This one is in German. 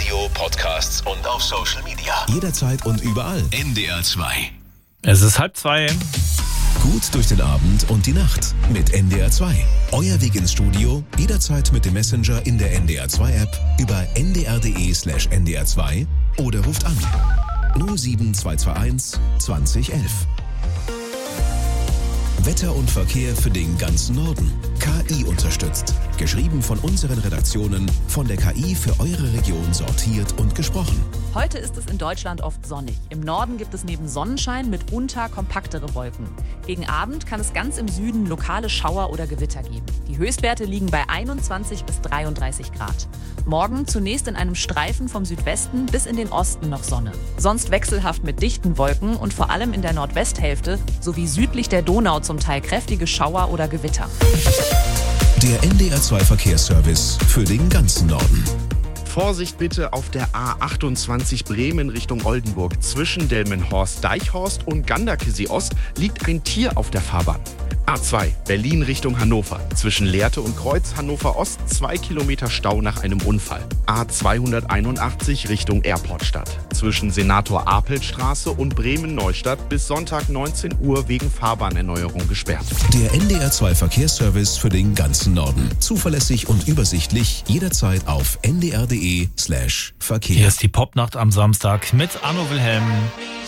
Audio, Podcasts und auf Social Media. Jederzeit und überall. NDR 2. Es ist 1:30. Gut durch den Abend und die Nacht mit NDR 2. Euer Weg ins Studio, jederzeit mit dem Messenger in der NDR 2 App über ndr.de/ndr 2 oder ruft an 07221 2011. Wetter und Verkehr für den ganzen Norden. KI unterstützt. Geschrieben von unseren Redaktionen, von der KI für eure Region sortiert und gesprochen. Heute ist es in Deutschland oft sonnig. Im Norden gibt es neben Sonnenschein mitunter kompaktere Wolken. Gegen Abend kann es ganz im Süden lokale Schauer oder Gewitter geben. Die Höchstwerte liegen bei 21 bis 33 Grad. Morgen zunächst in einem Streifen vom Südwesten bis in den Osten noch Sonne. Sonst wechselhaft mit dichten Wolken und vor allem in der Nordwesthälfte sowie südlich der Donau zum Teil kräftige Schauer oder Gewitter. Der NDR 2 Verkehrsservice für den ganzen Norden. Vorsicht bitte auf der A28 Bremen Richtung Oldenburg. Zwischen Delmenhorst-Deichhorst und Ganderkesee-Ost liegt ein Tier auf der Fahrbahn. A2 Berlin Richtung Hannover. Zwischen Lehrte und Kreuz Hannover-Ost 2 Kilometer Stau nach einem Unfall. A281 Richtung Airportstadt. Zwischen Senator-Apelt-Straße und Bremen-Neustadt bis Sonntag 19 Uhr wegen Fahrbahnerneuerung gesperrt. Der NDR 2 Verkehrsservice für den ganzen Norden. Zuverlässig und übersichtlich, jederzeit auf ndr.de/Verkehr. Hier ist die Popnacht am Samstag mit Anno Wilhelm.